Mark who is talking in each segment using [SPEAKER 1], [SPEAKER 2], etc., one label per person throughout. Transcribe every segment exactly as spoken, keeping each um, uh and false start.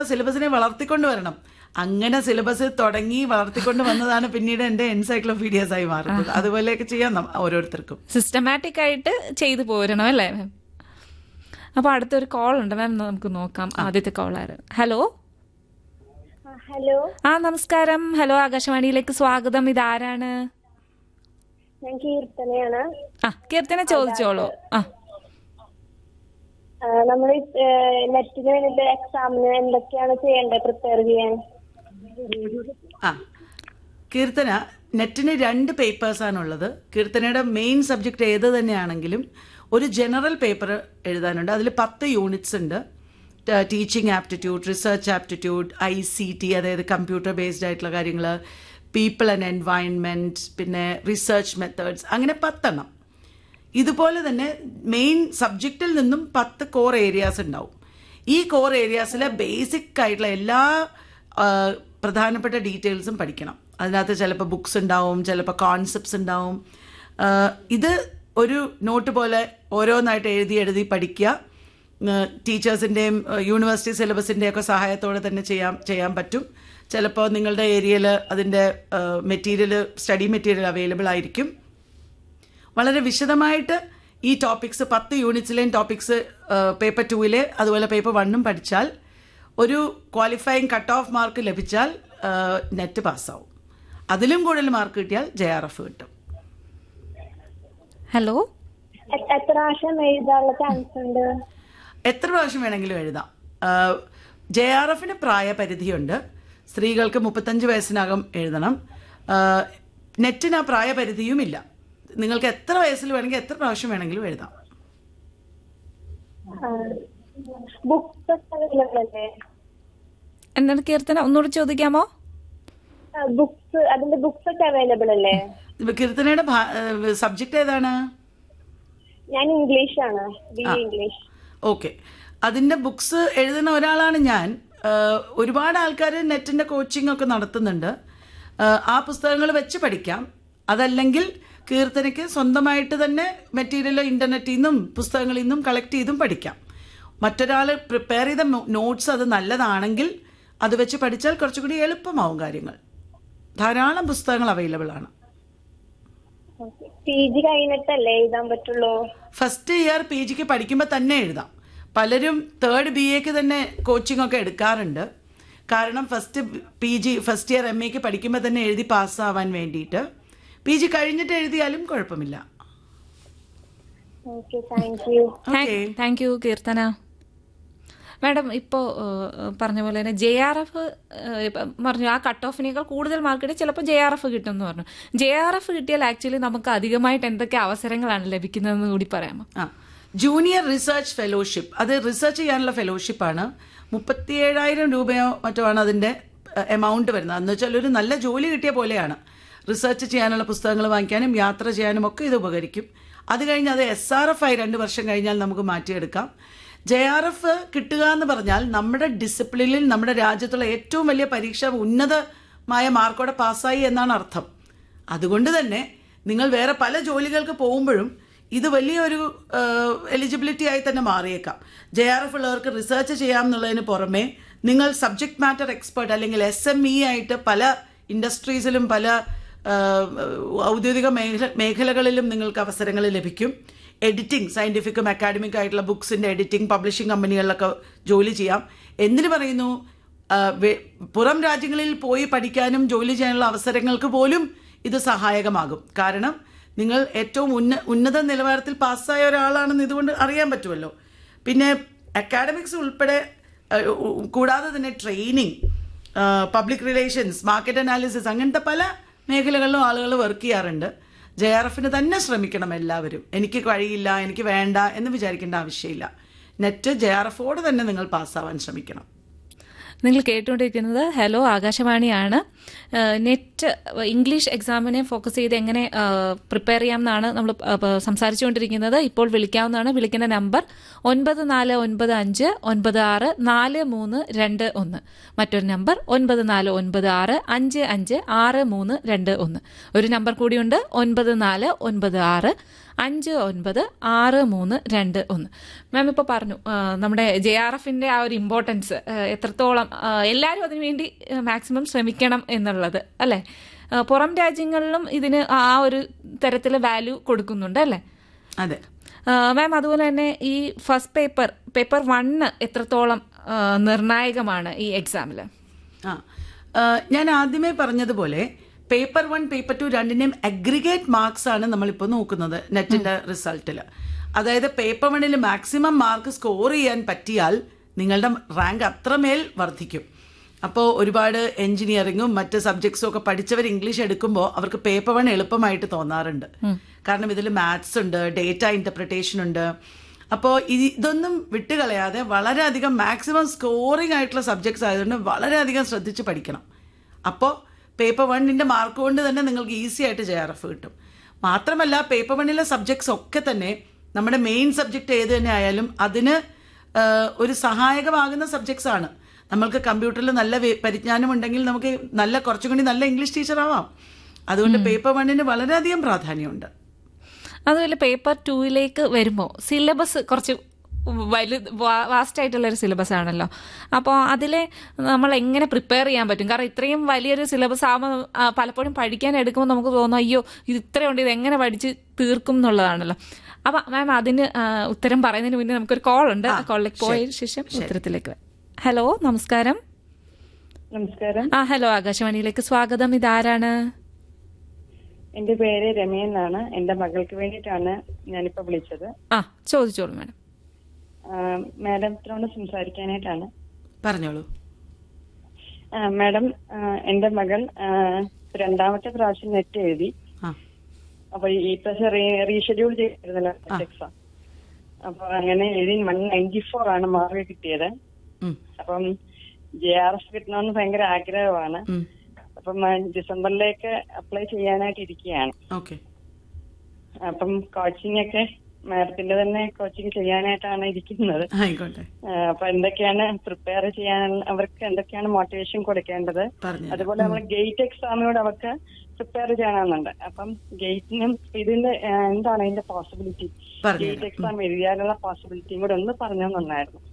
[SPEAKER 1] സിലബസിനെ വളർത്തിക്കൊണ്ട് വരണം. അങ്ങനെ സിലബസ് തുടങ്ങി വളർത്തിക്കൊണ്ട് വന്നതാണ് പിന്നീട് എന്റെ എൻസൈക്ലോപീഡിയാസ് ആയി മാറുന്നത്. അതുപോലെയൊക്കെ ചെയ്യാം നം- ഓരോരുത്തർക്കും.
[SPEAKER 2] സിസ്റ്റമാറ്റിക് ആയിട്ട് ചെയ്തു പോരണം അല്ലേ മാം? അപ്പൊ അടുത്തൊരു കോൾ ഉണ്ട് മാം, നമുക്ക് നോക്കാം. ആദ്യത്തെ കോൾ ആയിരുന്നു. ഹലോ
[SPEAKER 3] ഹലോ,
[SPEAKER 2] ആ നമസ്കാരം. ഹലോ, ആകാശവാണിയിലേക്ക് സ്വാഗതം. ഇതാരാണ്?
[SPEAKER 3] ഞാൻ കീർത്തനയാണ്.
[SPEAKER 2] ആ കീർത്തന ചോദിച്ചോളൂ. ആ
[SPEAKER 3] നമ്മൾ നെറ്റിന് വേണ്ടിട്ട് എക്സാമിന് എന്തൊക്കെയാണ് ചെയ്യേണ്ടത് പ്രിപ്പയർ ചെയ്യാൻ?
[SPEAKER 1] ആ കീർത്തന, നെറ്റിന് രണ്ട് പേപ്പേഴ്സാണുള്ളത്. കീർത്തനയുടെ മെയിൻ സബ്ജക്റ്റ് ഏത് തന്നെയാണെങ്കിലും ഒരു ജനറൽ പേപ്പർ എഴുതാനുണ്ട്. അതിൽ പത്ത് യൂണിറ്റ്സ് ഉണ്ട്. Teaching aptitude, research aptitude, I C T അതായത് കമ്പ്യൂട്ടർ ബേസ്ഡ് ആയിട്ടുള്ള കാര്യങ്ങൾ, പീപ്പിൾ ആൻഡ് എൻവയൺമെൻറ്റ്, പിന്നെ റിസർച്ച് മെത്തേഡ്സ്, അങ്ങനെ പത്തെണ്ണം. ഇതുപോലെ തന്നെ മെയിൻ സബ്ജക്റ്റിൽ നിന്നും പത്ത് കോർ ഏരിയാസ് ഉണ്ടാവും. ഈ കോർ ഏരിയാസിലെ ബേസിക് ആയിട്ടുള്ള എല്ലാ ആ, പ്രധാനപ്പെട്ട ഡീറ്റെയിൽസും പഠിക്കണം. അതിനകത്ത് ചിലപ്പോൾ ബുക്സ് ഉണ്ടാവും, ചിലപ്പോൾ കോൺസെപ്റ്റ്സ് ഉണ്ടാവും. ആ, ഇത് ഒരു നോട്ട് പോലെ ഓരോന്നായിട്ട് എഴുതി എഴുതി പഠിക്കുക. ടീച്ചേഴ്സിൻ്റെയും യൂണിവേഴ്സിറ്റി സിലബസിൻ്റെയൊക്കെ സഹായത്തോടെ തന്നെ ചെയ്യാൻ ചെയ്യാൻ പറ്റും. ചിലപ്പോൾ നിങ്ങളുടെ ഏരിയയിൽ അതിൻ്റെ മെറ്റീരിയൽ, സ്റ്റഡി മെറ്റീരിയൽ അവൈലബിൾ ആയിരിക്കും. വളരെ വിശദമായിട്ട് ഈ ടോപ്പിക്സ്, പത്ത് യൂണിറ്റ്സിലെയും ടോപ്പിക്സ് പേപ്പർ ടൂവിലെ അതുപോലെ പേപ്പർ വണ്ണും പഠിച്ചാൽ ഒരു ക്വാളിഫയിങ് കട്ട് ഓഫ് മാർക്ക് ലഭിച്ചാൽ നെറ്റ് പാസ്സാവും. അതിലും കൂടുതൽ മാർക്ക് കിട്ടിയാൽ ജെ ആർ എഫ് കിട്ടും.
[SPEAKER 2] ഹലോ,
[SPEAKER 3] എ- എത്ര പ്രാവശ്യം എഴുതാനുള്ള ചാൻസ് ഉണ്ട്?
[SPEAKER 1] എത്ര പ്രാവശ്യം വേണമെങ്കിലും എഴുതാം. ജെ ആർ എഫിന് പ്രായപരിധിയുണ്ട്. സ്ത്രീകൾക്ക് മുപ്പത്തഞ്ച് വയസ്സിനകം എഴുതണം. നെറ്റിന് ആ പ്രായപരിധിയുമില്ല. നിങ്ങൾക്ക് എത്ര വയസ്സിൽ വേണമെങ്കിൽ എത്ര പ്രാവശ്യം വേണമെങ്കിലും എഴുതാം.
[SPEAKER 3] ബുക്സ് അവൈലബിൾ അല്ലേ?
[SPEAKER 2] എന്താണ് കീർത്തന, ഒന്നുകൂടി ചോദിക്കാമോ?
[SPEAKER 3] ബുക്സ്, അതിന്റെ ബുക്സ് ഒക്കെ അവൈലബിൾ അല്ലേ?
[SPEAKER 1] ഇപ്പൊ കീർത്തനയുടെ സബ്ജക്റ്റ് ഏതാണ്?
[SPEAKER 3] ഞാൻ ഇംഗ്ലീഷ് ആണ്, ബി എ ഇംഗ്ലീഷ്.
[SPEAKER 1] ഓക്കെ, അതിൻ്റെ ബുക്സ് എഴുതുന്ന ഒരാളാണ് ഞാൻ. ആഹ് ഒരുപാട് ആൾക്കാർ നെറ്റിൻ്റെ കോച്ചിങ് ഒക്കെ നടത്തുന്നുണ്ട്. ആഹ് ആ പുസ്തകങ്ങൾ വെച്ച് പഠിക്കാം. അതല്ലെങ്കിൽ കീർത്തനയ്ക്ക് സ്വന്തമായിട്ട് തന്നെ മെറ്റീരിയൽ ഇൻ്റർനെറ്റിൽ നിന്നും പുസ്തകങ്ങളിൽ നിന്നും കളക്ട് ചെയ്തും പഠിക്കാം. മറ്റൊരാൾ പ്രിപ്പയർ ചെയ്ത നോട്ട്സ് അത് നല്ലതാണെങ്കിൽ അത് വെച്ച് പഠിച്ചാൽ കുറച്ചുകൂടി എളുപ്പമാവും കാര്യങ്ങൾ. ധാരാളം പുസ്തകങ്ങൾ അവൈലബിൾ ആണ്.
[SPEAKER 3] പി ജി കഴിഞ്ഞിട്ടല്ലേ എഴുതാൻ പറ്റുള്ളൂ?
[SPEAKER 1] ഫസ്റ്റ് ഇയർ പി ജിക്ക് പഠിക്കുമ്പോൾ തന്നെ എഴുതാം. പലരും തേർഡ് ബി എക്ക് തന്നെ കോച്ചിങ് ഒക്കെ എടുക്കാറുണ്ട്. കാരണം first P G first year M എക്ക് പഠിക്കുമ്പോൾ തന്നെ എഴുതി പാസ്സാവാൻ വേണ്ടിയിട്ട്. പി ജി കഴിഞ്ഞിട്ട് എഴുതിയാലും കുഴപ്പമില്ല.
[SPEAKER 3] Okay, thank you.
[SPEAKER 1] Okay,
[SPEAKER 2] thank you Keerthana. Madam, ഇപ്പോൾ പറഞ്ഞ പോലെ തന്നെ ജെ ആർ എഫ് പറഞ്ഞു, ആ കട്ട് ഓഫിനേക്കാൾ കൂടുതൽ മാർക്ക് കിട്ടിയാൽ ചിലപ്പോൾ ജെ ആർ എഫ് കിട്ടും എന്ന് പറഞ്ഞു. ജെ ആർ എഫ് കിട്ടിയാൽ ആക്ച്വലി നമുക്ക് അധികമായിട്ട് എന്തൊക്കെ അവസരങ്ങളാണ് ലഭിക്കുന്നതെന്ന് കൂടി പറയാമോ?
[SPEAKER 1] ആ ജൂനിയർ റിസർച്ച് ഫെലോഷിപ്പ്, അത് റിസർച്ച് ചെയ്യാനുള്ള ഫെലോഷിപ്പാണ്. മുപ്പത്തി ഏഴായിരം രൂപയോ മറ്റോ ആണ് അതിൻ്റെ എമൗണ്ട് വരുന്നത്. എന്ന് വെച്ചാൽ ഒരു നല്ല ജോലി കിട്ടിയ പോലെയാണ്. റിസർച്ച് ചെയ്യാനുള്ള പുസ്തകങ്ങൾ വാങ്ങിക്കാനും യാത്ര ചെയ്യാനും ഒക്കെ ഇത് ഉപകരിക്കും. അത് കഴിഞ്ഞ് അത് എസ് ആർ എഫ് ആയി രണ്ട് വർഷം കഴിഞ്ഞാൽ നമുക്ക് മാറ്റിയെടുക്കാം. ജെ ആർ എഫ് കിട്ടുക എന്ന് പറഞ്ഞാൽ നമ്മുടെ ഡിസിപ്ലിനിൽ നമ്മുടെ രാജ്യത്തുള്ള ഏറ്റവും വലിയ പരീക്ഷ ഉന്നതമായ മാർക്കോടെ പാസ്സായി എന്നാണ് അർത്ഥം. അതുകൊണ്ട് തന്നെ നിങ്ങൾ വേറെ പല ജോലികൾക്ക് പോകുമ്പോഴും ഇത് വലിയൊരു എലിജിബിലിറ്റി ആയി തന്നെ മാറിയേക്കാം. ജെ ആർ എഫ് ഉള്ളവർക്ക് റിസർച്ച് ചെയ്യാം എന്നുള്ളതിന് പുറമെ നിങ്ങൾ സബ്ജക്ട് മാറ്റർ എക്സ്പേർട്ട് അല്ലെങ്കിൽ എസ് എം ഇ ആയിട്ട് പല ഇൻഡസ്ട്രീസിലും പല ഔദ്യോഗിക മേഖല മേഖലകളിലും നിങ്ങൾക്ക് അവസരങ്ങൾ ലഭിക്കും. എഡിറ്റിംഗ്, സയൻറ്റിഫിക്കും അക്കാഡമിക് ആയിട്ടുള്ള ബുക്സിൻ്റെ എഡിറ്റിംഗ്, പബ്ലിഷിംഗ് കമ്പനികളിലൊക്കെ ജോലി ചെയ്യാം. എന്തിനു പറയുന്നു, പുറം രാജ്യങ്ങളിൽ പോയി പഠിക്കാനും ജോലി ചെയ്യാനുള്ള അവസരങ്ങൾക്ക് പോലും ഇത് സഹായകമാകും. കാരണം നിങ്ങൾ ഏറ്റവും ഉന്ന ഉന്നത നിലവാരത്തിൽ പാസ്സായ ഒരാളാണെന്ന് ഇതുകൊണ്ട് അറിയാൻ പറ്റുമല്ലോ. പിന്നെ അക്കാഡമിക്സ് ഉൾപ്പെടെ കൂടാതെ തന്നെ training, public relations, market analysis, അങ്ങനത്തെ പല മേഖലകളിലും ആളുകൾ വർക്ക് ചെയ്യാറുണ്ട്. ജെ ആർ എഫിന് തന്നെ ശ്രമിക്കണം എല്ലാവരും. എനിക്ക് കഴിയില്ല, എനിക്ക് വേണ്ട എന്ന് വിചാരിക്കേണ്ട ആവശ്യമില്ല. നെറ്റ് ജെ ആർ എഫോട് തന്നെ നിങ്ങൾ പാസ്സാവാൻ ശ്രമിക്കണം.
[SPEAKER 2] നിങ്ങൾ കേട്ടുകൊണ്ടിരിക്കുന്നത് ഹലോ ആകാശവാണിയാണ്. നെറ്റ് ഇംഗ്ലീഷ് എക്സാമിനെ ഫോക്കസ് ചെയ്ത് എങ്ങനെ പ്രിപ്പയർ ചെയ്യാമെന്നാണ് നമ്മൾ സംസാരിച്ചുകൊണ്ടിരിക്കുന്നത്. ഇപ്പോൾ വിളിക്കാവുന്നതാണ്. വിളിക്കുന്ന നമ്പർ ഒൻപത് നാല് ഒൻപത് അഞ്ച് ഒൻപത് ആറ് നാല് മൂന്ന് രണ്ട് ഒന്ന്. മറ്റൊരു നമ്പർ ഒൻപത് നാല് ഒൻപത് ആറ് അഞ്ച് അഞ്ച് ആറ് മൂന്ന് രണ്ട് ഒന്ന്. ഒരു നമ്പർ കൂടിയുണ്ട്, ഒൻപത് നാല് ഒൻപത് ആറ് അഞ്ച് ഒൻപത് ആറ് മൂന്ന് രണ്ട് ഒന്ന്. മാം ഇപ്പോൾ പറഞ്ഞു നമ്മുടെ ജെ ആർ എഫിന്റെ ആ ഒരു ഇമ്പോർട്ടൻസ് എത്രത്തോളം എല്ലാവരും അതിനുവേണ്ടി മാക്സിമം ശ്രമിക്കണം എന്നുള്ളത് അല്ലേ. പുറം രാജ്യങ്ങളിലും ഇതിന് ആ ഒരു തരത്തിൽ വാല്യൂ കൊടുക്കുന്നുണ്ട് അല്ലേ.
[SPEAKER 1] അതെ
[SPEAKER 2] മാം, അതുപോലെ തന്നെ ഈ ഫസ്റ്റ് പേപ്പർ പേപ്പർ വണ്ണ് എത്രത്തോളം നിർണായകമാണ് ഈ എക്സാമിൽ?
[SPEAKER 1] ആ ഞാൻ ആദ്യമേ പറഞ്ഞതുപോലെ പേപ്പർ വൺ പേപ്പർ ടു രണ്ടിന്റെയും അഗ്രിഗേറ്റ് മാർക്സ് ആണ് നമ്മളിപ്പോൾ നോക്കുന്നത് നെറ്റിന്റെ റിസൾട്ടിൽ. അതായത് പേപ്പർ വണ്ണിൽ മാക്സിമം മാർക്ക് സ്കോർ ചെയ്യാൻ പറ്റിയാൽ നിങ്ങളുടെ റാങ്ക് അത്രമേൽ വർദ്ധിക്കും. അപ്പോൾ ഒരുപാട് എഞ്ചിനീയറിങ്ങും മറ്റ് സബ്ജക്ട്സും ഒക്കെ പഠിച്ചവർ ഇംഗ്ലീഷ് എടുക്കുമ്പോൾ അവർക്ക് പേപ്പർ വൺ എളുപ്പമായിട്ട് തോന്നാറുണ്ട്. കാരണം ഇതിൽ മാത്സ് ഉണ്ട്, ഡേറ്റ ഇന്റർപ്രിട്ടേഷൻ ഉണ്ട്. അപ്പോൾ ഇതൊന്നും വിട്ടുകളയാതെ വളരെയധികം മാക്സിമം സ്കോറിംഗ് ആയിട്ടുള്ള സബ്ജക്ട്സ് ആയതുകൊണ്ട് വളരെയധികം ശ്രദ്ധിച്ച് പഠിക്കണം. അപ്പോൾ പേപ്പർ വണ്ണിൻ്റെ മാർക്ക് കൊണ്ട് തന്നെ നിങ്ങൾക്ക് ഈസി ആയിട്ട് ജെ ആർ എഫ് കിട്ടും. മാത്രമല്ല പേപ്പർ വണ്ണിലെ സബ്ജക്ട്സ് ഒക്കെ തന്നെ നമ്മുടെ മെയിൻ സബ്ജക്റ്റ് ഏത് തന്നെ ആയാലും അതിന് ഒരു സഹായകമാകുന്ന സബ്ജക്ട്സ് ആണ്. നമ്മൾക്ക് കമ്പ്യൂട്ടറിൽ നല്ല പരിജ്ഞാനം ഉണ്ടെങ്കിൽ നമുക്ക് നല്ല കുറച്ചും കൂടി നല്ല ഇംഗ്ലീഷ് ടീച്ചർ ആവാം. അതുകൊണ്ട് പേപ്പർ വണ്ണിന് വളരെയധികം പ്രാധാന്യമുണ്ട്.
[SPEAKER 2] അതുപോലെ പേപ്പർ ടൂയിലേക്ക് വരുമ്പോൾ സിലബസ് കുറച്ച് വലു വാസ്റ്റ് ആയിട്ടുള്ളൊരു സിലബസ് ആണല്ലോ. അപ്പോൾ അതിൽ നമ്മൾ എങ്ങനെ പ്രിപ്പയർ ചെയ്യാൻ പറ്റും? കാരണം ഇത്രയും വലിയൊരു സിലബസ് ആകുമ്പോൾ പലപ്പോഴും പഠിക്കാൻ എടുക്കുമ്പോൾ നമുക്ക് തോന്നും അയ്യോ ഇത് ഇത്രയുണ്ട്, ഇത് എങ്ങനെ പഠിച്ച് തീർക്കും എന്നുള്ളതാണല്ലോ. അപ്പൊ മാം അതിന് ഉത്തരം പറയുന്നതിന് മുന്നേ നമുക്കൊരു കോൾ ഉണ്ട്. ആ കോളിലേക്ക് പോയ ശേഷം ഉത്തരത്തിലേക്ക്. ഹലോ, നമസ്കാരം.
[SPEAKER 4] നമസ്കാരം.
[SPEAKER 2] ആ ഹലോ, ആകാശവാണിയിലേക്ക് സ്വാഗതം. ഇതാരാണ്?
[SPEAKER 4] എന്റെ പേര് രമയ എന്നാണ്. എന്റെ മകൾക്ക് വേണ്ടിയിട്ടാണ് ഞാനിപ്പോ വിളിച്ചത്.
[SPEAKER 2] ആ ചോദിച്ചോളൂ മാഡം.
[SPEAKER 4] മാഡത്തിനോട് സംസാരിക്കാനായിട്ടാണ്.
[SPEAKER 1] പറഞ്ഞോളൂ.
[SPEAKER 4] മാഡം, എന്റെ മകൾ രണ്ടാമത്തെ പ്രാവശ്യം നെറ്റ് എഴുതി. അപ്പൊ ഈ പ്രാവശ്യം റീഷെഡ്യൂൾ ചെയ്തിരുന്നല്ലോ എക്സാം. അപ്പൊ അങ്ങനെ എഴുതി വൺ നയൻറ്റി ഫോർ ആണ് മാർക്ക് കിട്ടിയത്. അപ്പം ജെ ആർ എഫ് കിട്ടണമെന്ന് ഭയങ്കര ആഗ്രഹമാണ്. അപ്പം ഡിസംബറിലേക്ക് അപ്ലൈ ചെയ്യാനായിട്ട് ഇരിക്കുകയാണ്. അപ്പം കോച്ചിങ് ഒക്കെ മാഡത്തിന്റെ തന്നെ കോച്ചിങ് ചെയ്യാനായിട്ടാണ് ഇരിക്കുന്നത്. അപ്പൊ എന്തൊക്കെയാണ് പ്രിപ്പയർ ചെയ്യാൻ, അവർക്ക് എന്തൊക്കെയാണ് മോട്ടിവേഷൻ കൊടുക്കേണ്ടത്? അതുപോലെ നമ്മൾ ഗേറ്റ് എക്സാമിനോട് അവർക്ക് പ്രിപ്പയർ ചെയ്യണമെന്നുണ്ട്. അപ്പം ഗേറ്റിനും ഇതിന്റെ എന്താണ് അതിന്റെ പോസിബിലിറ്റി, ഗേറ്റ് എക്സാം എഴുതിയാലുള്ള പോസിബിലിറ്റിയും കൂടെ ഒന്ന് പറഞ്ഞു തന്നായിരുന്നു.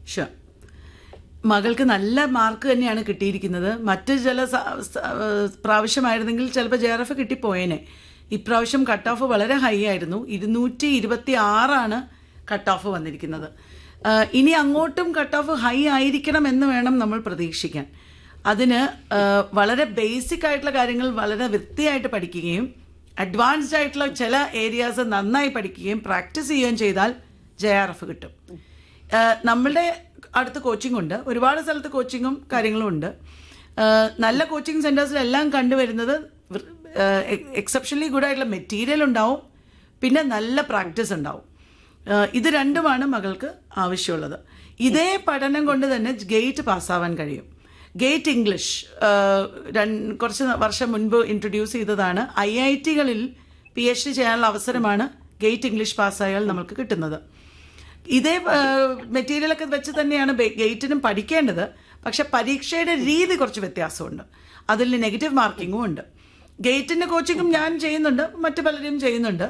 [SPEAKER 1] മകൾക്ക് നല്ല മാർക്ക് തന്നെയാണ് കിട്ടിയിരിക്കുന്നത്. മറ്റ് ചില പ്രാവശ്യമായിരുന്നെങ്കിൽ ചിലപ്പോൾ ജെ ആർ എഫ് കിട്ടിപ്പോയേനെ. ഇപ്രാവശ്യം കട്ട് ഓഫ് വളരെ ഹൈ ആയിരുന്നു. ഇരുന്നൂറ്റി ഇരുപത്തി ആറാണ് കട്ട് ഓഫ് വന്നിരിക്കുന്നത്. ഇനി അങ്ങോട്ടും കട്ട് ഓഫ് ഹൈ ആയിരിക്കണം എന്ന് വേണം നമ്മൾ പ്രതീക്ഷിക്കാൻ. അതിന് വളരെ ബേസിക് ആയിട്ടുള്ള കാര്യങ്ങൾ വളരെ വൃത്തിയായിട്ട് പഠിക്കുകയും അഡ്വാൻസ്ഡ് ആയിട്ടുള്ള ചില ഏരിയാസ് നന്നായി പഠിക്കുകയും പ്രാക്ടീസ് ചെയ്യുകയും ചെയ്താൽ ജെ ആർ എഫ് കിട്ടും. നമ്മളുടെ അടുത്ത് കോച്ചിങ് ഉണ്ട്, ഒരുപാട് സ്ഥലത്ത് കോച്ചിങ്ങും കാര്യങ്ങളും ഉണ്ട്. നല്ല കോച്ചിങ് സെൻറ്റേഴ്സിലെല്ലാം കണ്ടുവരുന്നത് എക്സെപ്ഷനലി ഗുഡ് ആയിട്ടുള്ള മെറ്റീരിയൽ ഉണ്ടാവും, പിന്നെ നല്ല പ്രാക്ടീസ് ഉണ്ടാവും. ഇത് രണ്ടുമാണ് മകൾക്ക് ആവശ്യമുള്ളത്. ഇതേ പഠനം കൊണ്ട് തന്നെ ഗേറ്റ് പാസ്സാവാൻ കഴിയും. ഗേറ്റ് ഇംഗ്ലീഷ് കുറച്ച് വർഷം മുൻപ് ഇൻട്രൊഡ്യൂസ് ചെയ്തതാണ്. I I ടികളിൽ P H D ചെയ്യാനുള്ള അവസരമാണ് ഗേറ്റ് ഇംഗ്ലീഷ് പാസ്സായാൽ നമുക്ക് കിട്ടുന്നത്. ഇതേ മെറ്റീരിയലൊക്കെ വെച്ച് തന്നെയാണ് ഗേറ്റിനും പഠിക്കേണ്ടത്. പക്ഷെ പരീക്ഷയുടെ രീതി കുറച്ച് വ്യത്യാസമുണ്ട്, അതിൽ നെഗറ്റീവ് മാർക്കിങ്ങും ഉണ്ട്. ഗേറ്റിന്റെ കോച്ചിങ്ങും ഞാൻ ചെയ്യുന്നുണ്ട്, മറ്റു പലരും ചെയ്യുന്നുണ്ട്.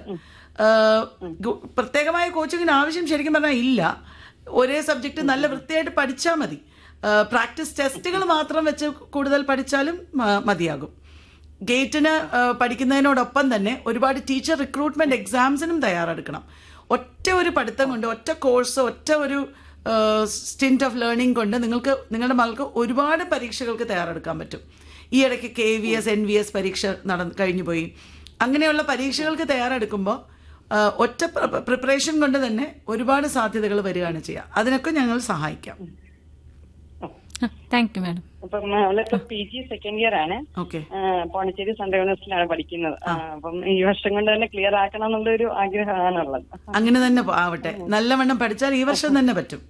[SPEAKER 1] പ്രത്യേകമായ കോച്ചിങ്ങിന് ആവശ്യം ശരിക്കും പറഞ്ഞാൽ ഇല്ല. ഒരേ സബ്ജക്റ്റ് നല്ല വൃത്തിയായിട്ട് പഠിച്ചാൽ മതി. പ്രാക്ടീസ് ടെസ്റ്റുകൾ മാത്രം വെച്ച് കൂടുതൽ പഠിച്ചാലും മതിയാകും. ഗേറ്റിന് പഠിക്കുന്നതിനോടൊപ്പം തന്നെ ഒരുപാട് ടീച്ചർ റിക്രൂട്ട്മെന്റ് എക്സാംസിനും തയ്യാറെടുക്കണം. ഒറ്റ ഒരു പഠിത്തം കൊണ്ട്, ഒറ്റ കോഴ്സ്, ഒറ്റ ഒരു സ്റ്റിന്റ് ഓഫ് ലേണിംഗ് കൊണ്ട് നിങ്ങൾക്ക് നിങ്ങളുടെ മകൾക്ക് ഒരുപാട് പരീക്ഷകൾക്ക് തയ്യാറെടുക്കാൻ പറ്റും. ഈ ഇടയ്ക്ക് K V S N V S പരീക്ഷ നടന്നു കഴിഞ്ഞു പോയി. അങ്ങനെയുള്ള പരീക്ഷകൾക്ക് തയ്യാറെടുക്കുമ്പോൾ ഒറ്റ പ്രിപ്പറേഷൻ കൊണ്ട് തന്നെ ഒരുപാട് സാധ്യതകൾ വരികയാണ് ചെയ്യുക. അതിനൊക്കെ ഞങ്ങൾ സഹായിക്കാം.
[SPEAKER 2] Thank you madam.
[SPEAKER 4] അപ്പം അവളിപ്പോ പി ജി സെക്കൻഡ് ഇയർ ആണ്. പോണ്ടിച്ചേരി സെൻട്രൽ യൂണിവേഴ്സിറ്റിയിലാണ് പഠിക്കുന്നത്. അപ്പം ഈ വർഷം കൊണ്ട് തന്നെ ക്ലിയർ ആക്കണം എന്നുള്ള ഒരു ആഗ്രഹമാണുള്ളത്.
[SPEAKER 1] അങ്ങനെ തന്നെ ആവട്ടെ. നല്ലവണ്ണം പഠിച്ചാൽ ഈ വർഷം തന്നെ പറ്റും.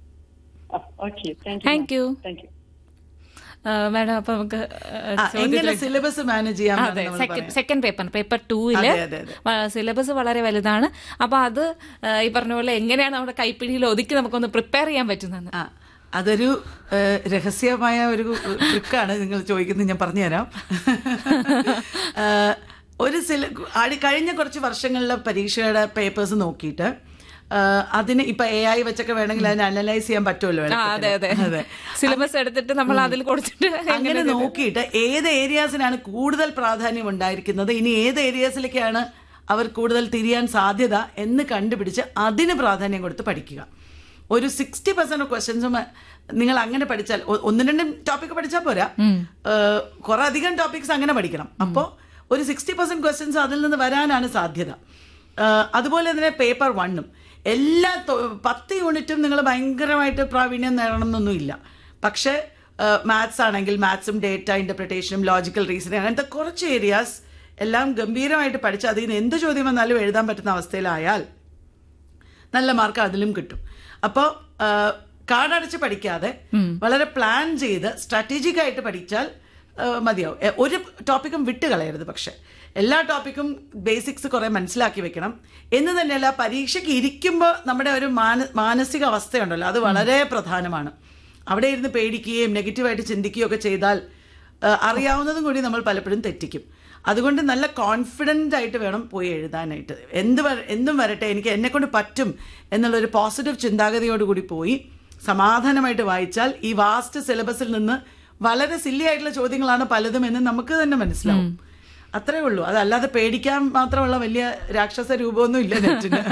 [SPEAKER 2] Thank you thank you madam. അപ്പൊ നമുക്ക്
[SPEAKER 1] സിലബസ് മാനേജ് ചെയ്യാം.
[SPEAKER 2] സെക്കൻഡ് പേപ്പർ പേപ്പർ ടൂവില് സിലബസ് വളരെ വലുതാണ്. അപ്പൊ അത് ഈ പറഞ്ഞ പോലെ എങ്ങനെയാണ് നമ്മുടെ കൈപ്പിടിയിൽ ഒതുക്കി നമുക്കൊന്ന് പ്രിപ്പയർ ചെയ്യാൻ പറ്റുന്നത്?
[SPEAKER 1] അതൊരു രഹസ്യമായ ഒരു ട്രിക്കാണ് നിങ്ങൾ ചോദിക്കുന്നത്. ഞാൻ പറഞ്ഞുതരാം. ഒരു സില കഴിഞ്ഞ കുറച്ച് വർഷങ്ങളിലെ പരീക്ഷയുടെ പേപ്പേഴ്സ് നോക്കിയിട്ട് അതിന് ഇപ്പൊ എ ഐ വെച്ചൊക്കെ വേണമെങ്കിൽ അതിനെ അനലൈസ് ചെയ്യാൻ പറ്റുമല്ലോ.
[SPEAKER 2] അതെ, സിലബസ് എടുത്തിട്ട് നമ്മൾ അതിൽ കൊടുത്തിട്ട്
[SPEAKER 1] അങ്ങനെ നോക്കിയിട്ട് ഏത് ഏരിയാസിനാണ് കൂടുതൽ പ്രാധാന്യം ഉണ്ടായിരിക്കുന്നത്, ഇനി ഏത് ഏരിയാസിലേക്കാണ് അവർ കൂടുതൽ തിരിയാൻ സാധ്യത എന്ന് കണ്ടുപിടിച്ച് അതിന് പ്രാധാന്യം കൊടുത്ത് പഠിക്കുക. ഒരു സിക്സ്റ്റി പെർസെന്റ് ക്വസ്റ്റ്യൻസും നിങ്ങൾ അങ്ങനെ പഠിച്ചാൽ, ഒന്നും രണ്ടും ടോപ്പിക് പഠിച്ചാൽ പോരാ, കുറെ അധികം ടോപ്പിക്സ് അങ്ങനെ പഠിക്കണം. അപ്പോൾ ഒരു സിക്സ്റ്റി പെർസെന്റ് ക്വസ്റ്റ്യൻസ് അതിൽ നിന്ന് വരാനാണ് സാധ്യത. അതുപോലെ തന്നെ പേപ്പർ വണ്ണും എല്ലാ പത്ത് യൂണിറ്റും നിങ്ങൾ ഭയങ്കരമായിട്ട് പ്രാവീണ്യം നേടണം എന്നൊന്നുമില്ല. പക്ഷേ മാത്സ് ആണെങ്കിൽ മാത്സും ഡേറ്റ ഇന്റർപ്രിട്ടേഷനും ലോജിക്കൽ റീസണിങ് അങ്ങനത്തെ കുറച്ച് ഏരിയാസ് എല്ലാം ഗംഭീരമായിട്ട് പഠിച്ച് അതിൽ നിന്ന് എന്ത് ചോദ്യം വന്നാലും എഴുതാൻ പറ്റുന്ന അവസ്ഥയിലായാൽ നല്ല മാർക്ക് അതിലും കിട്ടും. അപ്പോൾ കാടടച്ച് പഠിക്കാതെ വളരെ പ്ലാൻ ചെയ്ത് സ്ട്രാറ്റജിക് ആയിട്ട് പഠിച്ചാൽ മതിയാവും. ഒരു ടോപ്പിക്കും വിട്ട് കളയരുത്. പക്ഷെ എല്ലാ ടോപ്പിക്കും ബേസിക്സ് കുറെ മനസ്സിലാക്കി വെക്കണം എന്ന് തന്നെയല്ല, പരീക്ഷയ്ക്ക് ഇരിക്കുമ്പോൾ നമ്മുടെ ഒരു മാന മാനസിക അവസ്ഥയുണ്ടല്ലോ, അത് വളരെ പ്രധാനമാണ്. അവിടെ ഇരുന്ന് പേടിക്കുകയും നെഗറ്റീവായിട്ട് ചിന്തിക്കുകയും ഒക്കെ ചെയ്താൽ അറിയാവുന്നതും കൂടി നമ്മൾ പലപ്പോഴും തെറ്റിക്കും. അതുകൊണ്ട് നല്ല കോൺഫിഡൻ്റ് ആയിട്ട് വേണം പോയി എഴുതാനായിട്ട്. എന്ത് എന്തും വരട്ടെ, എനിക്ക് എന്നെ കൊണ്ട് പറ്റും എന്നുള്ളൊരു പോസിറ്റീവ് ചിന്താഗതിയോടുകൂടി പോയി സമാധാനമായിട്ട് വായിച്ചാൽ ഈ വാസ്റ്റ് സിലബസിൽ നിന്ന് വളരെ സില്ലി ആയിട്ടുള്ള ചോദ്യങ്ങളാണ് പലതും എന്ന് നമുക്ക് തന്നെ മനസ്സിലാവും. അത്രേ ഉള്ളൂ. അതല്ലാതെ പേടിക്കാൻ മാത്രമുള്ള വലിയ രാക്ഷസ രൂപമൊന്നും ഇല്ല നെറ്റിന്.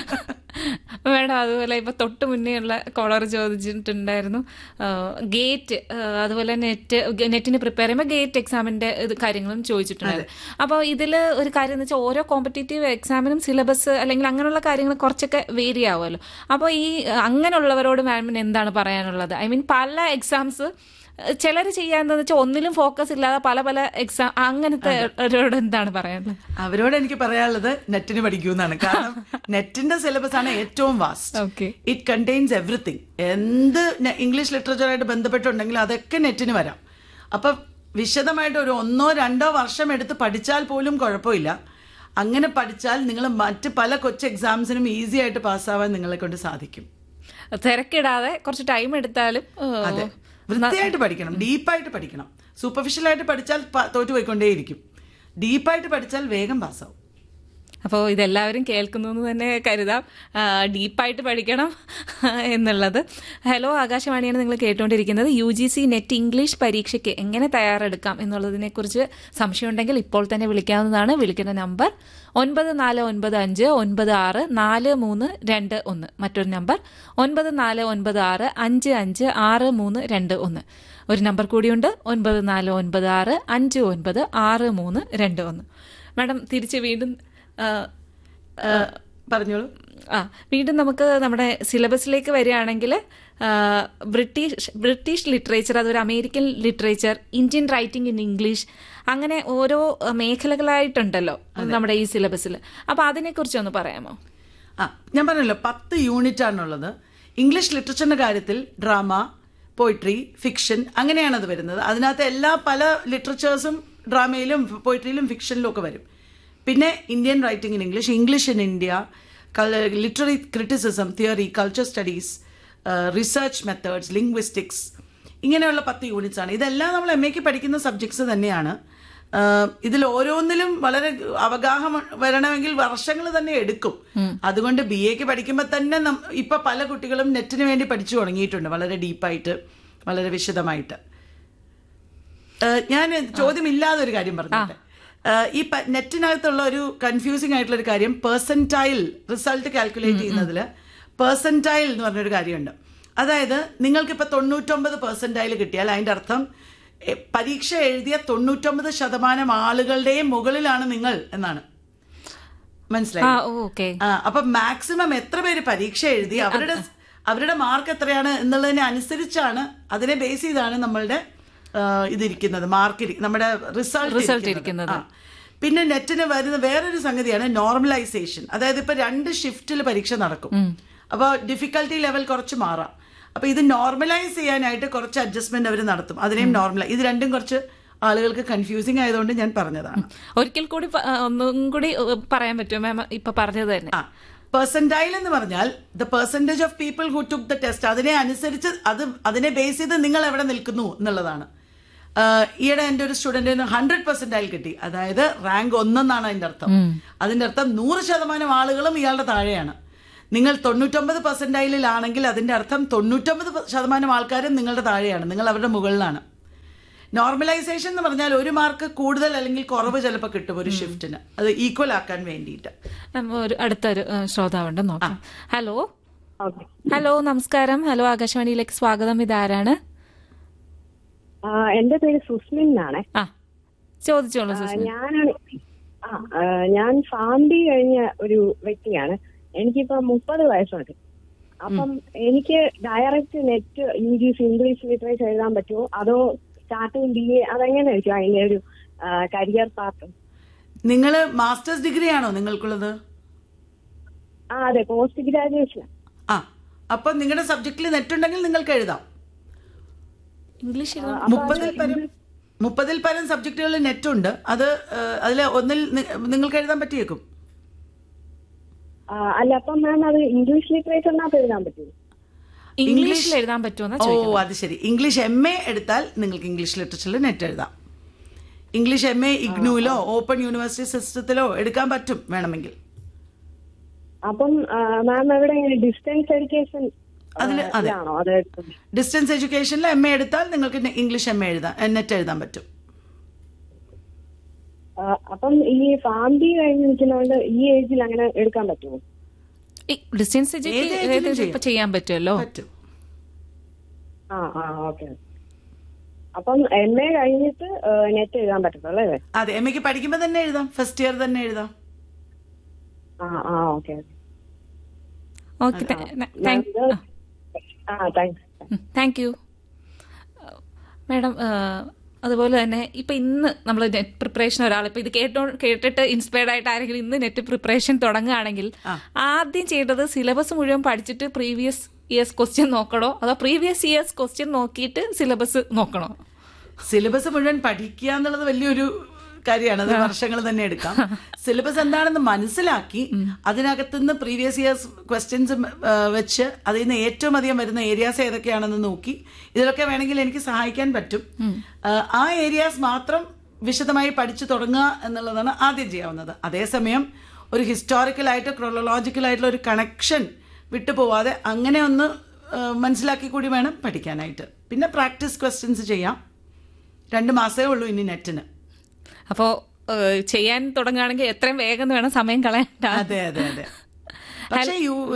[SPEAKER 2] മേഡം, അതുപോലെ ഇപ്പൊ തൊട്ട് മുന്നേ ഉള്ള കോളർ ചോദിച്ചിട്ടുണ്ടായിരുന്നു ഗേറ്റ്, അതുപോലെ നെറ്റ് നെറ്റിന് പ്രിപ്പയർ ചെയ്യുമ്പോൾ ഗേറ്റ് എക്സാമിന്റെ കാര്യങ്ങളും ചോദിച്ചിട്ടുണ്ടായിരുന്നു. അപ്പോൾ ഇതിൽ ഒരു കാര്യം എന്ന് വെച്ചാൽ ഓരോ കോമ്പറ്റേറ്റീവ് എക്സാമിനും സിലബസ് അല്ലെങ്കിൽ അങ്ങനെയുള്ള കാര്യങ്ങൾ കുറച്ചൊക്കെ വേരി ആവുമല്ലോ. അപ്പോൾ ഈ അങ്ങനെയുള്ളവരോട് മാമിന് എന്താണ് പറയാനുള്ളത്? ഐ മീൻ പല എക്സാംസ് ചിലർ ചെയ്യാന്ന് വെച്ചാൽ ഒന്നിലും ഫോക്കസ് ഇല്ലാതെ പല പല എക്സാം, അങ്ങനത്തെ അവരോട് എന്താണ് പറയാനുള്ളത്?
[SPEAKER 1] അവരോട് എനിക്ക് പറയാനുള്ളത് നെറ്റിന് പഠിക്കൂന്നാണ്. കാരണം നെറ്റിന്റെ സിലബസ് ആണ് ഏറ്റവും വാസ്റ്റ്. It contains everything. എന്ത് ഇംഗ്ലീഷ് ലിറ്ററേച്ചറായിട്ട് ബന്ധപ്പെട്ടുണ്ടെങ്കിൽ അതൊക്കെ നെറ്റിന് വരാം. അപ്പം വിശദമായിട്ട് ഒരു ഒന്നോ രണ്ടോ വർഷം എടുത്ത് പഠിച്ചാൽ പോലും കുഴപ്പമില്ല. അങ്ങനെ പഠിച്ചാൽ നിങ്ങൾ മറ്റ് പല കൊച്ചു എക്സാംസിനും ഈസി ആയിട്ട് പാസ്സാവാൻ നിങ്ങളെ കൊണ്ട് സാധിക്കും.
[SPEAKER 2] തിരക്കിടാതെ കുറച്ച് ടൈം എടുത്താലും
[SPEAKER 1] അതെ, വൃത്തിയായിട്ട് പഠിക്കണം, ഡീപ്പായിട്ട് പഠിക്കണം. സൂപ്പർഫിഷ്യലായിട്ട് പഠിച്ചാൽ തോറ്റുപോയിക്കൊണ്ടേയിരിക്കും. ഡീപ്പായിട്ട് പഠിച്ചാൽ വേഗം പാസ്സാവും.
[SPEAKER 2] അപ്പോൾ ഇതെല്ലാവരും കേൾക്കുന്നു എന്ന് തന്നെ കരുതാം. ഡീപ്പായിട്ട് പഠിക്കണം എന്നുള്ളത്. ഹലോ ആകാശവാണിയാണ് നിങ്ങൾ കേട്ടുകൊണ്ടിരിക്കുന്നത്. U G C net English പരീക്ഷയ്ക്ക് എങ്ങനെ തയ്യാറെടുക്കാം എന്നുള്ളതിനെക്കുറിച്ച് സംശയമുണ്ടെങ്കിൽ ഇപ്പോൾ തന്നെ വിളിക്കാവുന്നതാണ്. വിളിക്കുന്ന നമ്പർ ഒൻപത് നാല് ഒൻപത് അഞ്ച് ഒൻപത് ആറ് നാല് മൂന്ന് രണ്ട് ഒന്ന്. മറ്റൊരു നമ്പർ ഒൻപത് നാല് ഒൻപത് ആറ് അഞ്ച് അഞ്ച് ആറ് മൂന്ന് രണ്ട് ഒന്ന്. ഒരു നമ്പർ കൂടിയുണ്ട്, ഒൻപത് നാല് ഒൻപത് ആറ് അഞ്ച് ഒൻപത് ആറ് മൂന്ന് രണ്ട് ഒന്ന്. മാഡം, തിരിച്ച് വീണ്ടും
[SPEAKER 1] പറഞ്ഞോളൂ.
[SPEAKER 2] ആ വീണ്ടും നമുക്ക് നമ്മുടെ സിലബസിലേക്ക് വരികയാണെങ്കിൽ ബ്രിട്ടീഷ് ബ്രിട്ടീഷ് ലിറ്ററേച്ചർ, അതൊരു American literature, Indian writing in English, അങ്ങനെ ഓരോ മേഖലകളായിട്ടുണ്ടല്ലോ നമ്മുടെ ഈ സിലബസിൽ. അപ്പൊ അതിനെക്കുറിച്ച് ഒന്ന് പറയാമോ?
[SPEAKER 1] ആ ഞാൻ പറഞ്ഞല്ലോ, പത്ത് യൂണിറ്റ് ആണുള്ളത്. ഇംഗ്ലീഷ് ലിറ്ററേച്ചറിന്റെ കാര്യത്തിൽ ഡ്രാമ, പോയിട്രി, ഫിക്ഷൻ അങ്ങനെയാണ് അത് വരുന്നത്. അതിനകത്ത് എല്ലാ പല ലിറ്ററേച്ചേഴ്സും ഡ്രാമയിലും പോയിട്രിയിലും ഫിക്ഷനിലും ഒക്കെ വരും. പിന്നെ Indian writing in English, English in India, literary criticism, theory, culture studies, research methods, linguistics, ഇങ്ങനെയുള്ള പത്ത് യൂണിറ്റ്സ് ആണ്. ഇതെല്ലാം നമ്മൾ എം എക്ക് പഠിക്കുന്ന സബ്ജക്ട്സ് തന്നെയാണ്. ഇതിൽ ഓരോന്നിലും വളരെ അവഗാഹം വരണമെങ്കിൽ വർഷങ്ങൾ തന്നെ എടുക്കും. അതുകൊണ്ട് ബി എക്ക് പഠിക്കുമ്പോൾ തന്നെ ഇപ്പൊ പല കുട്ടികളും നെറ്റിന് വേണ്ടി പഠിച്ചു തുടങ്ങിയിട്ടുണ്ട്, വളരെ ഡീപ്പായിട്ട്, വളരെ വിശദമായിട്ട്. ഞാൻ ചോദ്യമില്ലാതെ ഒരു കാര്യം പറഞ്ഞിട്ട്, ഈ നെറ്റിനകത്തുള്ള ഒരു കൺഫ്യൂസിംഗ് ആയിട്ടുള്ള ഒരു കാര്യം, പെർസെന്റൈൽ റിസൾട്ട് കാൽക്കുലേറ്റ് ചെയ്യുന്നതിൽ പെർസെന്റൈൽ എന്ന് പറഞ്ഞൊരു കാര്യമുണ്ട്. അതായത് നിങ്ങൾക്കിപ്പോൾ തൊണ്ണൂറ്റൊമ്പത് പെർസെന്റൈൽ കിട്ടിയാൽ അതിന്റെ അർത്ഥം പരീക്ഷ എഴുതിയ തൊണ്ണൂറ്റൊമ്പത് ശതമാനം ആളുകളുടെയും മുകളിലാണ് നിങ്ങൾ എന്നാണ്. മനസ്സിലായി? അപ്പൊ മാക്സിമം എത്ര പേര് പരീക്ഷ എഴുതി അവരുടെ അവരുടെ മാർക്ക് എത്രയാണ് എന്നുള്ളതിനെ അനുസരിച്ചാണ്, അതിനെ ബേസ് ചെയ്താണ് നമ്മളുടെ ഇതിരിക്കുന്നത്, മാർക്ക് നമ്മുടെ റിസൾട്ട് ഇരിക്കുന്നത്. പിന്നെ നെറ്റിന് വരുന്ന വേറൊരു സംഗതിയാണ് നോർമലൈസേഷൻ. അതായത് ഇപ്പൊ രണ്ട് ഷിഫ്റ്റിൽ പരീക്ഷ നടക്കും. അപ്പോൾ ഡിഫിക്കൽട്ടി ലെവൽ കുറച്ച് മാറാം. അപ്പൊ ഇത് നോർമലൈസ് ചെയ്യാനായിട്ട് കുറച്ച് അഡ്ജസ്റ്റ്മെന്റ് അവർ നടത്തും. അതിനെയും നോർമലൈ ഇത് രണ്ടും കുറച്ച് ആളുകൾക്ക് കൺഫ്യൂസിംഗ് ആയതുകൊണ്ട് ഞാൻ പറഞ്ഞതാണ്.
[SPEAKER 2] ഒരിക്കൽ കൂടി ഒന്നും കൂടി പറയാൻ പറ്റുമോ മാം ഇപ്പൊ പറഞ്ഞത് തന്നെ?
[SPEAKER 1] ആ പെർസെന്റൈൽ എന്ന് പറഞ്ഞാൽ the percentage of people who took the test, അതിനെ അനുസരിച്ച് അത് അതിനെ ബേസ് ചെയ്ത് നിങ്ങൾ എവിടെ നിൽക്കുന്നു എന്നുള്ളതാണ്. ഈയിടെ എൻ്റെ ഒരു സ്റ്റുഡൻറ്റിന് ഹൺഡ്രഡ് പെർസെൻറ്റൈൽ കിട്ടി, അതായത് റാങ്ക് ഒന്നെന്നാണ് അതിൻ്റെ അർത്ഥം. അതിൻ്റെ അർത്ഥം നൂറ് ശതമാനം ആളുകളും ഇയാളുടെ താഴെയാണ്. നിങ്ങൾ തൊണ്ണൂറ്റൊമ്പത് പെർസെൻറ്റൈലിലാണെങ്കിൽ അതിൻ്റെ അർത്ഥം തൊണ്ണൂറ്റൊമ്പത് ശതമാനം ആൾക്കാരും നിങ്ങളുടെ താഴെയാണ്, നിങ്ങൾ അവരുടെ മുകളിലാണ്. നോർമലൈസേഷൻ എന്ന് പറഞ്ഞാൽ ഒരു മാർക്ക് കൂടുതൽ അല്ലെങ്കിൽ കുറവ് ചിലപ്പോൾ കിട്ടും ഒരു ഷിഫ്റ്റിന്, അത് ഈക്വൽ ആക്കാൻ വേണ്ടിയിട്ട്.
[SPEAKER 2] ഒരു അടുത്തൊരു ശ്രോതാവുണ്ട്, നോക്കാം. ഹലോ ഹലോ നമസ്കാരം. ഹലോ ആകാശവാണിയിലേക്ക് സ്വാഗതം. ഇതാരാണ്?
[SPEAKER 5] എന്റെ പേര് സുസ്മിൻ എന്നാണ്.
[SPEAKER 2] ആ ചോദിച്ചോളൂ സുസ്മിൻ.
[SPEAKER 5] ഞാനാണ് ഞാൻ ഫാംഡി കഴിഞ്ഞ ഒരു വ്യക്തിയാണ്. എനിക്കിപ്പോ മുപ്പത് വയസ്സുണ്ട്. അപ്പം എനിക്ക് direct net U G C English literature എഴുതാൻ പറ്റുമോ, അതോ സ്റ്റാർട്ടിങ് ബി എ അതെങ്ങനെയായിരിക്കും അതിന്റെ ഒരു കരിയർ പാത്ത്?
[SPEAKER 1] നിങ്ങൾ മാസ്റ്റേഴ്സ് ഡിഗ്രി ആണോ നിങ്ങൾക്കുള്ളത്?
[SPEAKER 5] ആ അതെ, പോസ്റ്റ് ഗ്രാജുവേഷൻ.
[SPEAKER 1] ആ അപ്പൊ നിങ്ങളുടെ സബ്ജക്റ്റിൽ നെറ്റ് ഉണ്ടെങ്കിൽ നിങ്ങൾക്ക് എഴുതാം.
[SPEAKER 2] ഇംഗ്ലീഷ്
[SPEAKER 1] മുപ്പതിൽ പരം മുപ്പതിൽ പരം സബ്ജക്റ്റുകളിൽ നെറ്റ് ഉണ്ട്. അത് അതിൽ ഒന്നിൽ നിങ്ങൾക്ക് എഴുതാൻ പറ്റിയേക്കും.
[SPEAKER 5] അല്ല അപ്പം മാം അത് ഇംഗ്ലീഷ് ലിറ്ററേച്ചറിനകത്ത് എഴുതാൻ പറ്റുമോ?
[SPEAKER 2] ഇംഗ്ലീഷിൽ എഴുതാൻ പറ്റുമോ?
[SPEAKER 1] ഓ അത് ശരി. ഇംഗ്ലീഷ് എം എ എടുത്താൽ നിങ്ങൾക്ക് ഇംഗ്ലീഷ് ലിറ്ററേച്ചറിൽ നെറ്റ് എഴുതാം. English M A ഇഗ്നൂലോ open university സിസ്റ്റത്തിലോ എടുക്കാൻ പറ്റും വേണമെങ്കിൽ.
[SPEAKER 5] അപ്പം മാം എവിടെ ഡിസ്റ്റൻസ് എഡ്യൂക്കേഷൻ
[SPEAKER 1] അതിന് അതെ, ഡിസ്റ്റൻസ് എഡ്യൂക്കേഷനിൽ എം എ എടുത്താൽ നിങ്ങൾക്ക് ഇംഗ്ലീഷ് എം എ എഴുതാം, നെറ്റ് എഴുതാൻ പറ്റും.
[SPEAKER 5] അപ്പം ഈ ഫാംഡി കഴിഞ്ഞ് നിൽക്കുന്നതുകൊണ്ട് ഈ ഏജിൽ അങ്ങനെ എടുക്കാൻ പറ്റുമോ?
[SPEAKER 2] ഡിസ്റ്റൻസ് എഡ്യൂക്കേഷൻ ചെയ്യാൻ പറ്റുമല്ലോ.
[SPEAKER 5] ആ ആ ഓക്കെ. അപ്പം എം എ കഴിഞ്ഞിട്ട് നെറ്റ് എഴുതാൻ പറ്റത്തുള്ളൂ അല്ലേ?
[SPEAKER 1] അതെ, എം എക്ക് പഠിക്കുമ്പോൾ തന്നെ എഴുതാം, ഫസ്റ്റ് ഇയർ തന്നെ എഴുതാം.
[SPEAKER 5] ആ ആ okay
[SPEAKER 2] okay thank you madam. അതുപോലെ തന്നെ ഇപ്പൊ ഇന്ന് നമ്മൾ നെറ്റ് പ്രിപ്പറേഷൻ ഒരാൾ ഇപ്പൊ ഇത് കേട്ടോ കേട്ടിട്ട് ഇൻസ്പയർഡ് ആയിട്ട് ആരെങ്കിലും ഇന്ന് നെറ്റ് പ്രിപ്പറേഷൻ തുടങ്ങുകയാണെങ്കിൽ ആദ്യം ചെയ്യേണ്ടത് സിലബസ് മുഴുവൻ പഠിച്ചിട്ട് പ്രീവിയസ് ഇയേഴ്സ് ക്വസ്റ്റ്യൻ നോക്കണോ, അതോ പ്രീവിയസ് ഇയേഴ്സ് ക്വസ്റ്റ്യൻ നോക്കിയിട്ട് സിലബസ് നോക്കണോ?
[SPEAKER 1] സിലബസ് മുഴുവൻ പഠിക്കുക എന്നുള്ളത് വലിയൊരു കാര്യമാണ്, അത് വർഷങ്ങൾ തന്നെ എടുക്കാം. സിലബസ് എന്താണെന്ന് മനസ്സിലാക്കി അതിനകത്തുനിന്ന് പ്രീവിയസ് ഇയേഴ്സ് ക്വസ്റ്റ്യൻസ് വെച്ച് അതിൽ നിന്ന് ഏറ്റവും അധികം വരുന്ന ഏരിയാസ് ഏതൊക്കെയാണെന്ന് നോക്കി ഇതിലൊക്കെ വേണമെങ്കിൽ എനിക്ക് സഹായിക്കാൻ പറ്റും. ആ ഏരിയാസ് മാത്രം വിശദമായി പഠിച്ചു തുടങ്ങുക എന്നുള്ളതാണ് ആദ്യം ചെയ്യാവുന്നത്. അതേസമയം ഒരു ഹിസ്റ്റോറിക്കലായിട്ട് ക്രോളോളജിക്കലായിട്ടുള്ള ഒരു കണക്ഷൻ വിട്ടുപോവാതെ അങ്ങനെ ഒന്ന് മനസ്സിലാക്കി കൂടി വേണം പഠിക്കാനായിട്ട്. പിന്നെ പ്രാക്ടീസ് ക്വസ്റ്റ്യൻസ് ചെയ്യാം. രണ്ട് മാസമേ ഉള്ളൂ ഇനി നെറ്റിന്.
[SPEAKER 2] അപ്പോ ചെയ്യാൻ തുടങ്ങുകയാണെങ്കിൽ എത്രയും വേഗം വേണം, സമയം കളയണ്ട.
[SPEAKER 1] അതെ അതെ അതെ. പക്ഷേ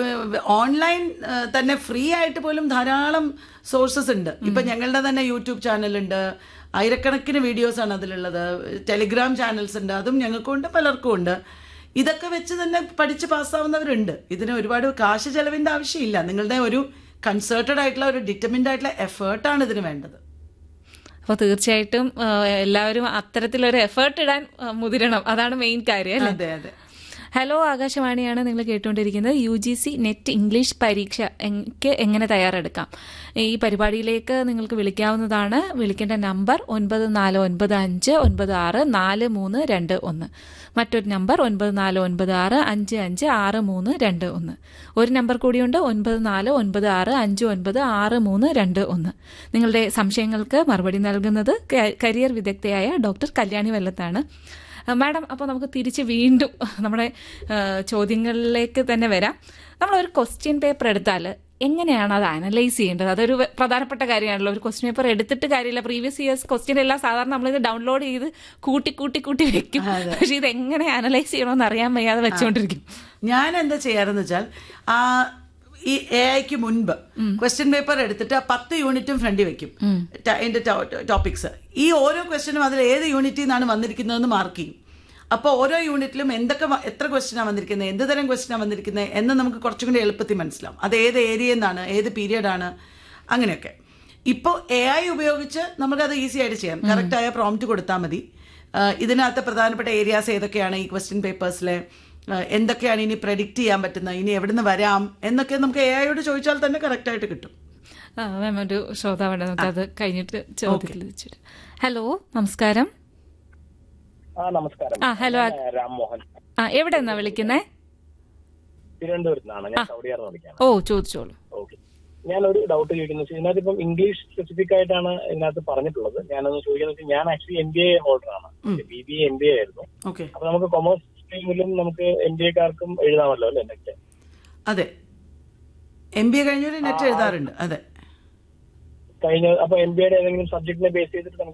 [SPEAKER 1] ഓൺലൈൻ തന്നെ ഫ്രീ ആയിട്ട് പോലും ധാരാളം സോഴ്സസ് ഉണ്ട്. ഇപ്പൊ ഞങ്ങളുടെ തന്നെ യൂട്യൂബ് ചാനലുണ്ട്, ആയിരക്കണക്കിന് വീഡിയോസ് ആണ് അതിലുള്ളത്. ടെലിഗ്രാം ചാനൽസ് ഉണ്ട്, അതും ഞങ്ങൾക്കുണ്ട്, പലർക്കും ഉണ്ട്. ഇതൊക്കെ വെച്ച് തന്നെ പഠിച്ച് പാസ്സാവുന്നവരുണ്ട്. ഇതിന് ഒരുപാട് കാശ് ചെലവിന്റെ ആവശ്യമില്ല. നിങ്ങളുടെ ഒരു കൺസേർട്ടഡ് ആയിട്ടുള്ള ഒരു ഡിറ്റർമിൻഡ് ആയിട്ടുള്ള എഫേർട്ടാണ് ഇതിന് വേണ്ടത്.
[SPEAKER 2] അപ്പോൾ തീർച്ചയായിട്ടും എല്ലാവരും അത്തരത്തിലൊരു എഫേർട്ട് ഇടാൻ മുതിരണം, അതാണ് മെയിൻ കാര്യം അല്ലേ?
[SPEAKER 1] അതെ അതെ.
[SPEAKER 2] ഹലോ ആകാശവാണിയാണ് നിങ്ങൾ കേട്ടുകൊണ്ടിരിക്കുന്നത്. U G C net English പരീക്ഷ എനിക്ക് എങ്ങനെ തയ്യാറെടുക്കാം, ഈ പരിപാടിയിലേക്ക് നിങ്ങൾക്ക് വിളിക്കാവുന്നതാണ്. വിളിക്കേണ്ട നമ്പർ ഒൻപത് നാല് ഒൻപത് അഞ്ച് ഒൻപത് ആറ് നാല് മൂന്ന് രണ്ട് ഒന്ന്. മറ്റൊരു നമ്പർ ഒൻപത് നാല് ഒൻപത് ആറ് അഞ്ച് അഞ്ച് ആറ് മൂന്ന് രണ്ട് ഒന്ന്. ഒരു നമ്പർ കൂടിയുണ്ട്, ഒൻപത് നാല് ഒൻപത് ആറ് അഞ്ച് ഒൻപത് ആറ് മൂന്ന് രണ്ട് ഒന്ന്. നിങ്ങളുടെ സംശയങ്ങൾക്ക് മറുപടി നൽകുന്നത് കരിയർ വിദഗ്ധയായ ഡോക്ടർ കല്യാണി വല്ലത്താണ്. മാഡം, അപ്പോൾ നമുക്ക് തിരിച്ച് വീണ്ടും നമ്മുടെ ചോദ്യങ്ങളിലേക്ക് തന്നെ വരാം. നമ്മളൊരു ക്വസ്റ്റ്യൻ പേപ്പർ എടുത്താൽ എങ്ങനെയാണ് അത് അനലൈസ് ചെയ്യേണ്ടത്? അതൊരു പ്രധാനപ്പെട്ട കാര്യമാണല്ലോ. ഒരു ക്വസ്റ്റ്യൻ പേപ്പർ എടുത്തിട്ട് കാര്യമില്ല. പ്രീവിയസ് ഇയേഴ്സ് ക്വസ്റ്റ്യൻ എല്ലാം സാധാരണ നമ്മളിത് ഡൗൺലോഡ് ചെയ്ത് കൂട്ടി കൂട്ടി കൂട്ടി വെക്കും. പക്ഷെ ഇത് എങ്ങനെ അനലൈസ് ചെയ്യണമെന്ന് അറിയാൻ വയ്യാതെ വെച്ചുകൊണ്ടിരിക്കും.
[SPEAKER 1] ഞാൻ എന്താ ചെയ്യാറെന്ന് വെച്ചാൽ, ആ ഈ എ ഐക്ക് മുൻപ് ക്വസ്റ്റ്യൻ പേപ്പർ എടുത്തിട്ട് പത്ത് യൂണിറ്റും ഫ്രണ്ടിൽ വെക്കും, അതിന്റെ ടോപ്പിക്സ്. ഈ ഓരോ ക്വസ്റ്റ്യനും അതിൽ ഏത് യൂണിറ്റിൽ നിന്നാണ് വന്നിരിക്കുന്നതെന്ന് മാർക്ക് ചെയ്യും. അപ്പോൾ ഓരോ യൂണിറ്റിലും എന്തൊക്കെ എത്ര ക്വസ്റ്റ്യനാണ് വന്നിരിക്കുന്നത്, എന്ത് തരം ക്വസ്റ്റ്യനാണ് വന്നിരിക്കുന്നത് എന്ന് നമുക്ക് കുറച്ചും കൂടി എളുപ്പത്തിൽ മനസ്സിലാവും. അത് ഏത് ഏരിയയിൽ നിന്നാണ്, ഏത് പീരിയഡാണ്, അങ്ങനെയൊക്കെ. ഇപ്പോൾ എ ഐ ഉപയോഗിച്ച് നമുക്കത് ഈസി ആയിട്ട് ചെയ്യാം. കറക്റ്റായ പ്രോംപ്റ്റ് കൊടുത്താൽ മതി. ഇതിനകത്ത് പ്രധാനപ്പെട്ട ഏരിയാസ് ഏതൊക്കെയാണ്, ഈ ക്വസ്റ്റ്യൻ പേപ്പേഴ്സിലെ എന്തൊക്കെയാണ് ഇനി പ്രെഡിക്റ്റ് ചെയ്യാൻ പറ്റുന്നത്, ഇനി എവിടെ നിന്ന് വരാം എന്നൊക്കെ നമുക്ക് എ ഐയോട് ചോദിച്ചാൽ തന്നെ കറക്റ്റായിട്ട് കിട്ടും.
[SPEAKER 2] മാം, ഒരു ശ്രോതാവുണ്ട്, നമുക്ക് അത് കഴിഞ്ഞിട്ട് ചോദ്യത്തിൽ വെച്ചിട്ട്. ഹലോ നമസ്കാരം.
[SPEAKER 6] നമസ്കാരം.
[SPEAKER 2] ആ ഹലോ,
[SPEAKER 6] രാംമോഹൻ.
[SPEAKER 2] ആ എവിടെ നിന്നാ വിളിക്കുന്നേ?
[SPEAKER 6] തിരുവനന്തപുരത്ത് നിന്നാണ് ഞാൻ. സൗദിയാണ് വിളിക്കുന്നത്.
[SPEAKER 2] ഓ ചോദിച്ചോളൂ.
[SPEAKER 6] ഓക്കെ. ഞാനൊരു ഡൗട്ട് ചോദിക്കുന്നത് വെച്ചാൽ ഇതിനകത്ത് ഇപ്പം ഇംഗ്ലീഷ് സ്പെസിഫിക് ആയിട്ടാണ് ഇതിനകത്ത് പറഞ്ഞിട്ടുള്ളത്. ഞാനൊന്ന് ചോദിക്കുന്നത് വെച്ചാൽ ഞാൻ actually M B A ഹോൾഡറാണ്, B B A M B A ആയിരുന്നു. അപ്പൊ നമുക്ക് കൊമേഴ്സ് സ്ട്രീമിലും നമുക്ക് എം ബി എക്കാർക്കും എഴുതാമല്ലോ അല്ലെ നെറ്റ്?
[SPEAKER 1] അതെ, എം ബി എ കഴിഞ്ഞൊരു നെറ്റ് എഴുതാറുണ്ട്. അതെ,
[SPEAKER 6] കഴിഞ്ഞ അപ്പൊ എം ബി എയുടെ ഏതെങ്കിലും സബ്ജക്റ്റിനെ ബേസ് ചെയ്തിട്ട്